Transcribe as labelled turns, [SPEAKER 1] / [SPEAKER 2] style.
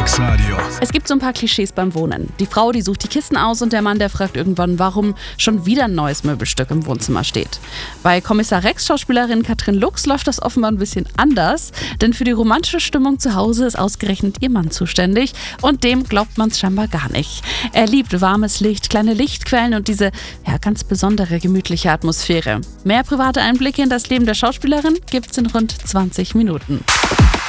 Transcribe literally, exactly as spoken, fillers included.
[SPEAKER 1] Alltagsradio.
[SPEAKER 2] Es gibt so ein paar Klischees beim Wohnen. Die Frau, die sucht die Kisten aus und der Mann, der fragt irgendwann, warum schon wieder ein neues Möbelstück im Wohnzimmer steht. Bei Kommissar Rex Schauspielerin Katrin Lux läuft das offenbar ein bisschen anders, denn für die romantische Stimmung zu Hause ist ausgerechnet ihr Mann zuständig und dem glaubt man es scheinbar gar nicht. Er liebt warmes Licht, kleine Lichtquellen und diese ja, ganz besondere gemütliche Atmosphäre. Mehr private Einblicke in das Leben der Schauspielerin gibt's in rund zwanzig Minuten.